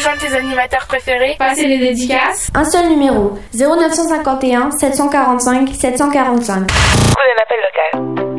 rejoindre tes animateurs préférés, passer les dédicaces. Un seul numéro, 0951 745 745. Coup d'un appel local.